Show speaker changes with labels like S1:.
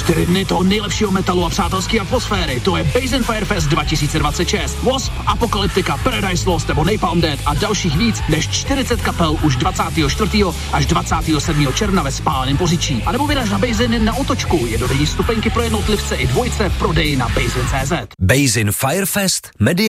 S1: 4 dny toho nejlepšího metalu a přátelské atmosféry. To je Basin Firefest 2026. Wasp, Apocalyptica, Paradise Lost nebo Napalm Death a dalších víc než 40 kapel už 24. až 27. června ve Spáleném Poříčí. A nebo vyraž na Basin na Otočku. Jednodenní stupenky pro jednotlivce i dvojce v prodeji na Basin.cz.
S2: Basin Firefest,